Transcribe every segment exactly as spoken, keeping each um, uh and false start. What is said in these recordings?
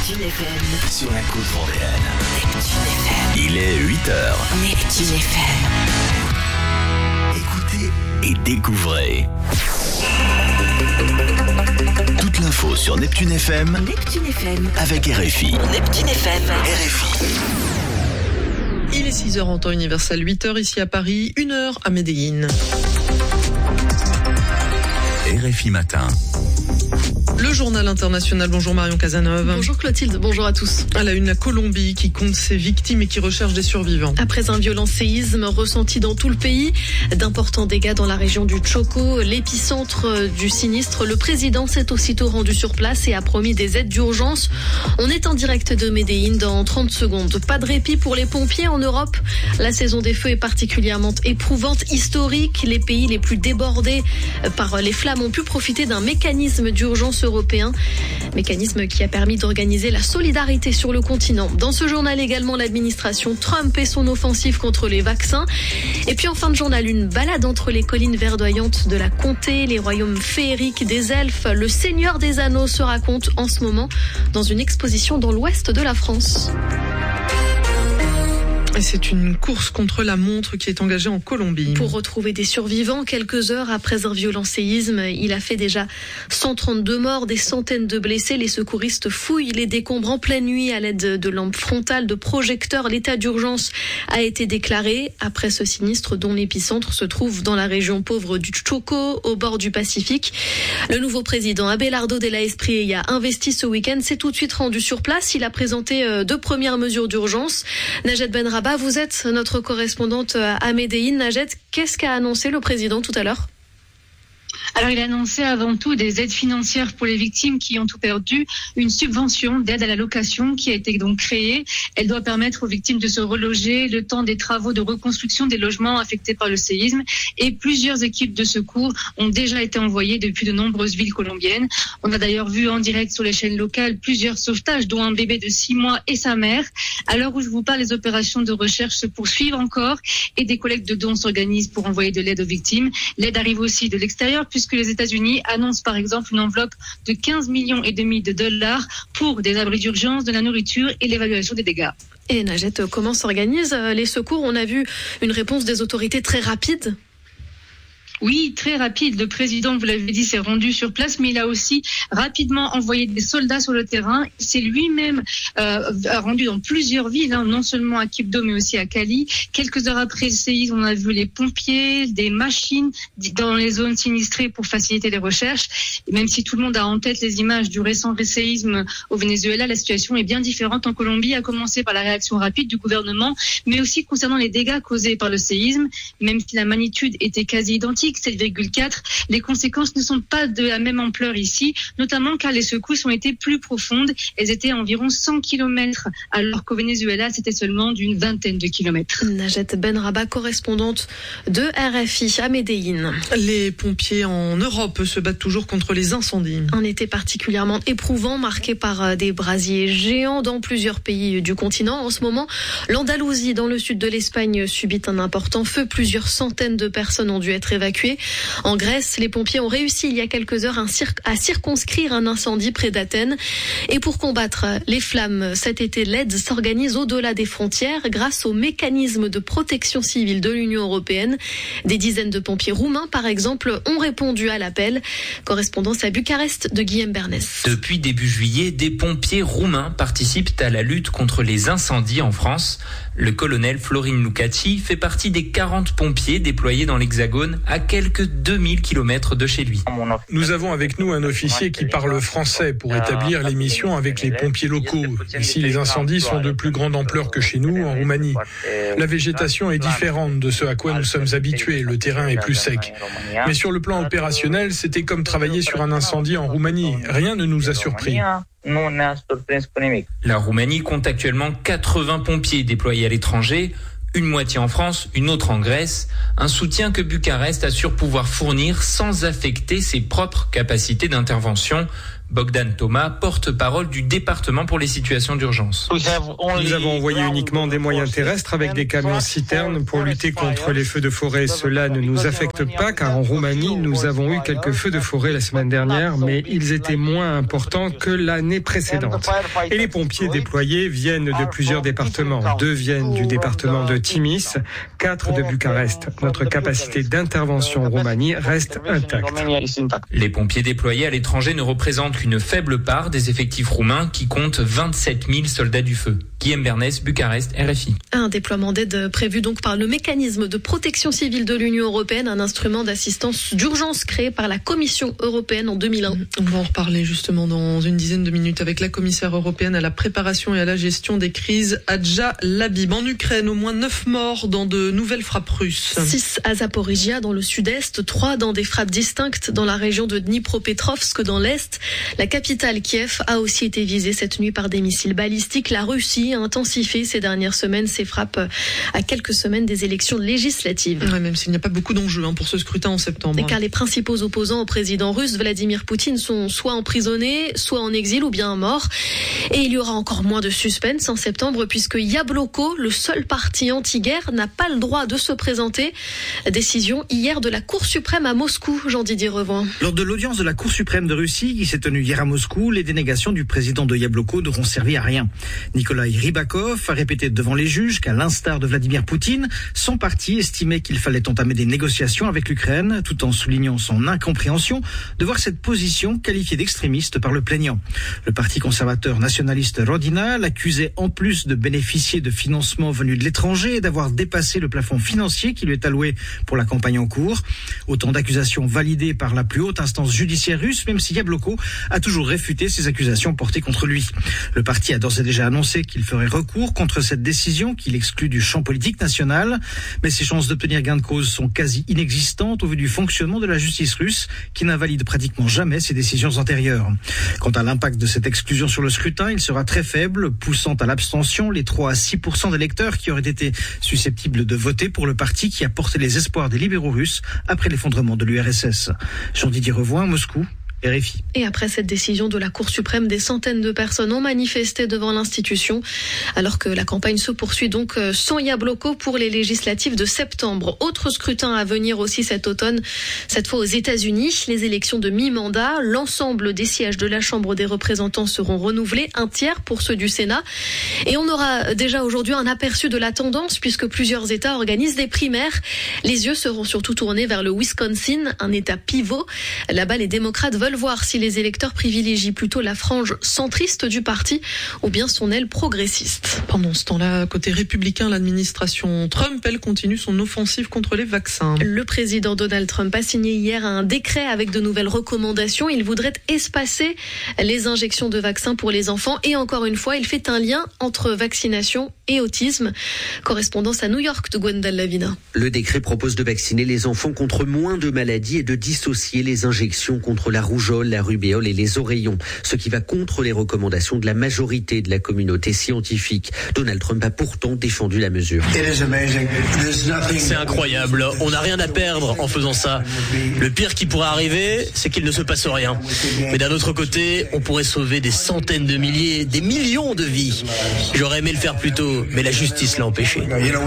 Neptune F M. Sur la côte vendéenne. Neptune F M. Il est huit heures. Neptune F M. Écoutez et découvrez. Toute l'info sur Neptune F M. Neptune F M. Avec R F I. Neptune F M. R F I. Il est six heures en temps universel, huit heures ici à Paris, une heure à Medellín. R F I Matin. Le journal international. Bonjour Marion Cazeneuve. Bonjour Clotilde, bonjour à tous. À la une, la Colombie qui compte ses victimes et qui recherche des survivants. Après un violent séisme ressenti dans tout le pays, d'importants dégâts dans la région du Chocó, l'épicentre du sinistre, le président s'est aussitôt rendu sur place et a promis des aides d'urgence. On est en direct de Medellín dans trente secondes. Pas de répit pour les pompiers en Europe. La saison des feux est particulièrement éprouvante, historique. Les pays les plus débordés par les flammes ont pu profiter d'un mécanisme d'urgence européen, mécanisme qui a permis d'organiser la solidarité sur le continent. Dans ce journal également, l'administration Trump et son offensive contre les vaccins. Et puis en fin de journal, une balade entre les collines verdoyantes de la comté, les royaumes féeriques des elfes. Le Seigneur des Anneaux se raconte en ce moment dans une exposition dans l'ouest de la France. Et c'est une course contre la montre qui est engagée en Colombie. Pour retrouver des survivants, quelques heures après un violent séisme, il a fait déjà cent trente-deux morts, des centaines de blessés. Les secouristes fouillent les décombres en pleine nuit à l'aide de lampes frontales, de projecteurs. L'état d'urgence a été déclaré après ce sinistre dont l'épicentre se trouve dans la région pauvre du Chocó, au bord du Pacifique. Le nouveau président Abelardo de la Espriella a investi ce week-end, s'est tout de suite rendu sur place. Il a présenté deux premières mesures d'urgence. Najat Benrabah, vous êtes notre correspondante à Medellín. Najat, qu'est-ce qu'a annoncé le président tout à l'heure ? Alors, il a annoncé avant tout des aides financières pour les victimes qui ont tout perdu, une subvention d'aide à la location qui a été donc créée. Elle doit permettre aux victimes de se reloger le temps des travaux de reconstruction des logements affectés par le séisme. Et plusieurs équipes de secours ont déjà été envoyées depuis de nombreuses villes colombiennes. On a d'ailleurs vu en direct sur les chaînes locales plusieurs sauvetages, dont un bébé de six mois et sa mère. À l'heure où je vous parle, les opérations de recherche se poursuivent encore et des collectes de dons s'organisent pour envoyer de l'aide aux victimes. L'aide arrive aussi de l'extérieur, puisque les États-Unis annoncent par exemple une enveloppe de quinze millions et demi de dollars pour des abris d'urgence, de la nourriture et l'évaluation des dégâts. Et Najat, comment s'organisent les secours ? On a vu une réponse des autorités très rapide. Oui, très rapide. Le président, vous l'avez dit, s'est rendu sur place, mais il a aussi rapidement envoyé des soldats sur le terrain. C'est lui-même euh, rendu dans plusieurs villes, hein, non seulement à Quibdó, mais aussi à Cali. Quelques heures après le séisme, on a vu les pompiers, des machines dans les zones sinistrées pour faciliter les recherches. Et même si tout le monde a en tête les images du récent séisme au Venezuela, la situation est bien différente en Colombie, à commencer par la réaction rapide du gouvernement, mais aussi concernant les dégâts causés par le séisme. Même si la magnitude était quasi identique, sept virgule quatre, les conséquences ne sont pas de la même ampleur ici, notamment car les secousses ont été plus profondes. Elles étaient à environ cent kilomètres, alors qu'au Venezuela, c'était seulement d'une vingtaine de kilomètres. Najat Benrabah, correspondante de R F I à Medellín. Les pompiers en Europe se battent toujours contre les incendies. Un été particulièrement éprouvant, marqué par des brasiers géants dans plusieurs pays du continent. En ce moment, l'Andalousie, dans le sud de l'Espagne, subit un important feu. Plusieurs centaines de personnes ont dû être évacuées. En Grèce, les pompiers ont réussi il y a quelques heures à circonscrire un incendie près d'Athènes. Et pour combattre les flammes, cet été, l'aide s'organise au-delà des frontières grâce au mécanisme de protection civile de l'Union européenne. Des dizaines de pompiers roumains, par exemple, ont répondu à l'appel. Correspondance à Bucarest de Guillaume Bernès. Depuis début juillet, des pompiers roumains participent à la lutte contre les incendies en France. Le colonel Florin Lucati fait partie des quarante pompiers déployés dans l'Hexagone à quelques deux mille kilomètres de chez lui. Nous avons avec nous un officier qui parle français pour établir les missions avec les pompiers locaux. Ici, les incendies sont de plus grande ampleur que chez nous, en Roumanie. La végétation est différente de ce à quoi nous sommes habitués. Le terrain est plus sec. Mais sur le plan opérationnel, c'était comme travailler sur un incendie en Roumanie. Rien ne nous a surpris. La Roumanie compte actuellement quatre-vingts pompiers déployés à l'étranger, une moitié en France, une autre en Grèce, un soutien que Bucarest assure pouvoir fournir sans affecter ses propres capacités d'intervention. Bogdan Thomas, porte-parole du département pour les situations d'urgence. Nous avons envoyé uniquement des moyens terrestres avec des camions citernes pour lutter contre les feux de forêt. Cela ne nous affecte pas car en Roumanie, nous avons eu quelques feux de forêt la semaine dernière, mais ils étaient moins importants que l'année précédente. Et les pompiers déployés viennent de plusieurs départements. Deux viennent du département de Timis, quatre de Bucarest. Notre capacité d'intervention en Roumanie reste intacte. Les pompiers déployés à l'étranger ne représentent qu'une faible part des effectifs roumains qui comptent vingt-sept mille soldats du feu. Guillaume Bernès, Bucarest, R F I. Un déploiement d'aide prévu donc par le mécanisme de protection civile de l'Union européenne, un instrument d'assistance d'urgence créé par la Commission européenne en deux mille un. On va en reparler justement dans une dizaine de minutes avec la commissaire européenne à la préparation et à la gestion des crises, Adja Labib. En Ukraine, au moins neuf morts dans de nouvelles frappes russes. six à Zaporizhia dans le sud-est, trois dans des frappes distinctes dans la région de Dnipropetrovsk dans l'est. La capitale Kiev a aussi été visée cette nuit par des missiles balistiques. La Russie a intensifié ces dernières semaines ses frappes à quelques semaines des élections législatives. Ouais, même s'il n'y a pas beaucoup d'enjeux hein, pour ce scrutin en septembre. Et car les principaux opposants au président russe Vladimir Poutine sont soit emprisonnés, soit en exil ou bien morts. Et il y aura encore moins de suspense en septembre puisque Yabloko, le seul parti anti-guerre, n'a pas le droit de se présenter. Décision hier de la Cour suprême à Moscou, Jean-Didier Revoin. Lors de l'audience de la Cour suprême de Russie qui s'est tenue hier à Moscou, les dénégations du président de Yabloko n'auront servi à rien. Nikolai Rybakov a répété devant les juges qu'à l'instar de Vladimir Poutine, son parti estimait qu'il fallait entamer des négociations avec l'Ukraine, tout en soulignant son incompréhension de voir cette position qualifiée d'extrémiste par le plaignant. Le parti conservateur nationaliste Rodina l'accusait en plus de bénéficier de financements venus de l'étranger et d'avoir dépassé le plafond financier qui lui est alloué pour la campagne en cours. Autant d'accusations validées par la plus haute instance judiciaire russe, même si Yabloko a toujours réfuté ces accusations portées contre lui. Le parti a d'ores et déjà annoncé qu'il ferait recours contre cette décision qu'il exclut du champ politique national, mais ses chances d'obtenir gain de cause sont quasi inexistantes au vu du fonctionnement de la justice russe qui n'invalide pratiquement jamais ses décisions antérieures. Quant à l'impact de cette exclusion sur le scrutin, il sera très faible, poussant à l'abstention les trois à six pour cent d'électeurs qui auraient été susceptibles de voter pour le parti qui a porté les espoirs des libéraux russes après l'effondrement de l'U R S S. Jean-Didier Revoin, Moscou. R F I. Et après cette décision de la Cour suprême, des centaines de personnes ont manifesté devant l'institution, alors que la campagne se poursuit donc sans Yabloko pour les législatives de septembre. Autre scrutin à venir aussi cet automne, cette fois aux États-Unis, les élections de mi-mandat. L'ensemble des sièges de la Chambre des représentants seront renouvelés, un tiers pour ceux du Sénat. Et on aura déjà aujourd'hui un aperçu de la tendance, puisque plusieurs États organisent des primaires. Les yeux seront surtout tournés vers le Wisconsin, un État pivot. Là-bas, les démocrates veulent voir si les électeurs privilégient plutôt la frange centriste du parti ou bien son aile progressiste. Pendant ce temps-là, côté républicain, l'administration Trump, elle, continue son offensive contre les vaccins. Le président Donald Trump a signé hier un décret avec de nouvelles recommandations. Il voudrait espacer les injections de vaccins pour les enfants et encore une fois, il fait un lien entre vaccination et autisme. Correspondance à New York de Gwendal Lavina. Le décret propose de vacciner les enfants contre moins de maladies et de dissocier les injections contre la rougeole, la rubéole et les oreillons, ce qui va contre les recommandations de la majorité de la communauté scientifique. Donald Trump a pourtant défendu la mesure. C'est incroyable, on n'a rien à perdre en faisant ça. Le pire qui pourrait arriver, c'est qu'il ne se passe rien. Mais d'un autre côté, on pourrait sauver des centaines de milliers, des millions de vies. J'aurais aimé le faire plus tôt, mais la justice l'a empêché.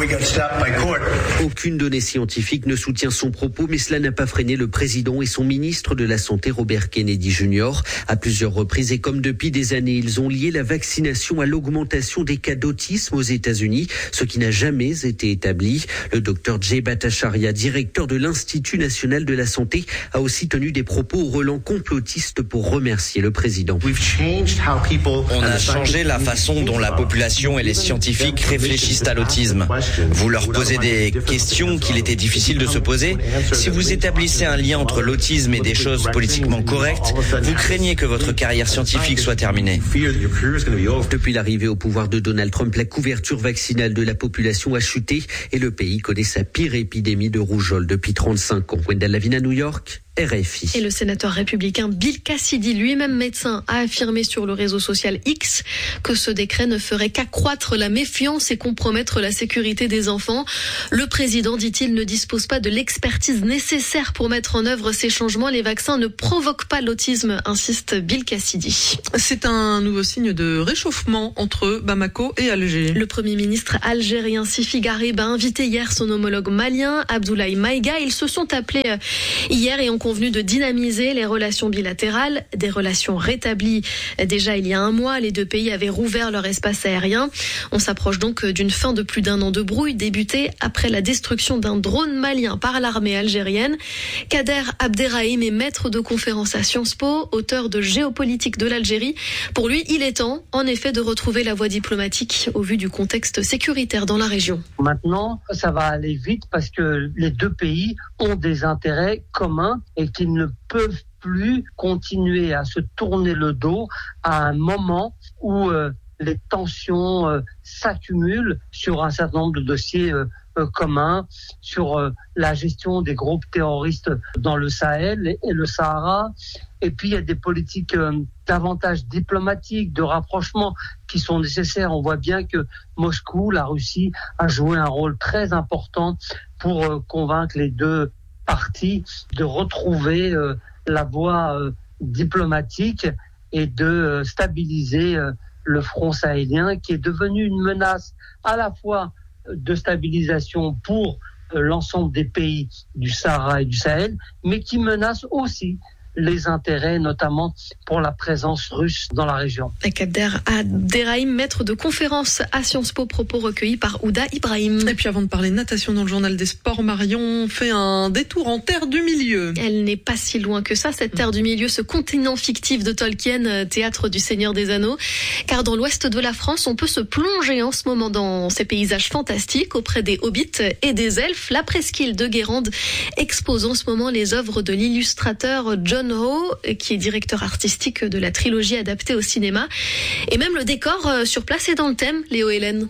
Aucune donnée scientifique ne soutient son propos, mais cela n'a pas freiné le président et son ministre de la Santé, Robert Kennedy junior À plusieurs reprises et comme depuis des années, ils ont lié la vaccination à l'augmentation des cas d'autisme aux États-Unis, ce qui n'a jamais été établi. Le docteur Jay Bhattacharya, directeur de l'Institut national de la santé, a aussi tenu des propos au relent complotiste pour remercier le président. On a changé la façon dont la population et les scientifiques réfléchissent à l'autisme. Vous leur posez des questions qu'il était difficile de se poser. Si vous établissez un lien entre l'autisme et des choses politiquement correctes, vous craignez que votre carrière scientifique soit terminée. Depuis l'arrivée au pouvoir de Donald Trump, la couverture vaccinale de la population a chuté et le pays connaît sa pire épidémie de rougeole depuis trente-cinq ans. Wendell Lavina, New York. R F I. Et le sénateur républicain Bill Cassidy, lui-même médecin, a affirmé sur le réseau social X que ce décret ne ferait qu'accroître la méfiance et compromettre la sécurité des enfants. Le président, dit-il, ne dispose pas de l'expertise nécessaire pour mettre en œuvre ces changements. Les vaccins ne provoquent pas l'autisme, insiste Bill Cassidy. C'est un nouveau signe de réchauffement entre Bamako et Alger. Le Premier ministre algérien Sifi Garib a invité hier son homologue malien Abdoulaye Maïga. Ils se sont appelés hier et ont convenu de dynamiser les relations bilatérales, des relations rétablies déjà il y a un mois. Les deux pays avaient rouvert leur espace aérien. On s'approche donc d'une fin de plus d'un an de brouille débutée après la destruction d'un drone malien par l'armée algérienne. Kader Abderrahim est maître de conférence à Sciences Po, auteur de Géopolitique de l'Algérie. Pour lui, il est temps, en effet, de retrouver la voie diplomatique au vu du contexte sécuritaire dans la région. Maintenant, ça va aller vite parce que les deux pays ont des intérêts communs et qu'ils ne peuvent plus continuer à se tourner le dos à un moment où euh, les tensions euh, s'accumulent sur un certain nombre de dossiers euh, euh, communs, sur euh, la gestion des groupes terroristes dans le Sahel et, et le Sahara. Et puis il y a des politiques euh, davantage diplomatiques, de rapprochement qui sont nécessaires. On voit bien que Moscou, la Russie, a joué un rôle très important pour euh, convaincre les deux parties de retrouver euh, la voie euh, diplomatique et de euh, stabiliser euh, le front sahélien qui est devenu une menace à la fois de stabilisation pour euh, l'ensemble des pays du Sahara et du Sahel, mais qui menace aussi les intérêts, notamment pour la présence russe dans la région. Kader Abderrahim, maître de conférence à Sciences Po, propos recueillis par Ouda Ibrahim. Et puis avant de parler natation dans le journal des sports, Marion fait un détour en Terre du Milieu. Elle n'est pas si loin que ça, cette Terre du Milieu, ce continent fictif de Tolkien, théâtre du Seigneur des Anneaux. Car dans l'ouest de la France, on peut se plonger en ce moment dans ces paysages fantastiques auprès des hobbits et des elfes. La presqu'île de Guérande expose en ce moment les œuvres de l'illustrateur John Ho, qui est directeur artistique de la trilogie adaptée au cinéma. Et même le décor sur place est dans le thème, Léo Hélène.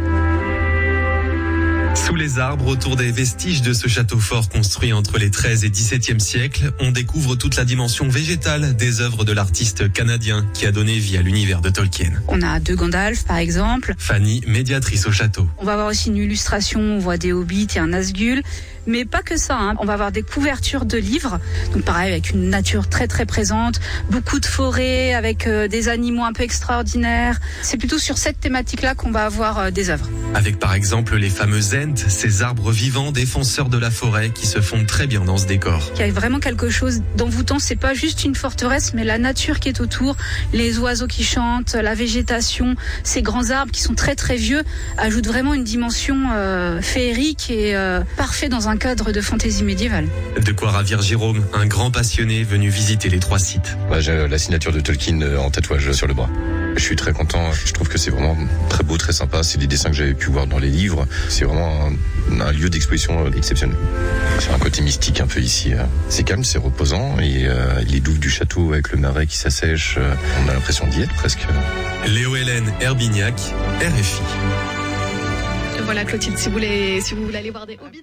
Sous les arbres, autour des vestiges de ce château fort construit entre les treizième et dix-septième siècles, on découvre toute la dimension végétale des œuvres de l'artiste canadien qui a donné vie à l'univers de Tolkien. On a deux Gandalf, par exemple. Fanny, médiatrice au château. On va avoir aussi une illustration, on voit des hobbits et un Nazgûl. Mais pas que ça, hein. On va avoir des couvertures de livres, donc pareil avec une nature très très présente, beaucoup de forêts avec euh, des animaux un peu extraordinaires. C'est plutôt sur cette thématique-là qu'on va avoir euh, des œuvres. Avec par exemple les fameux Ents, ces arbres vivants défenseurs de la forêt qui se fondent très bien dans ce décor. Il y a vraiment quelque chose d'envoûtant, c'est pas juste une forteresse, mais la nature qui est autour, les oiseaux qui chantent, la végétation, ces grands arbres qui sont très très vieux, ajoutent vraiment une dimension euh, féerique et euh, parfait dans un cadre de fantaisie médiévale. De quoi ravir Jérôme, un grand passionné venu visiter les trois sites. Bah, j'ai la signature de Tolkien en tatouage sur le bras. Je suis très content, je trouve que c'est vraiment très beau, très sympa. C'est des dessins que j'avais pu voir dans les livres. C'est vraiment un, un lieu d'exposition exceptionnel. C'est un côté mystique un peu ici. C'est calme, c'est reposant et euh, les douves du château avec le marais qui s'assèche, on a l'impression d'y être presque. Léo Hélène Herbignac, R F I. Voilà Clotilde, si vous voulez, si vous voulez aller voir des hobbits.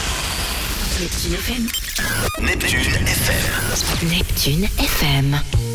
Neptune F M. Neptune F M. Neptune F M.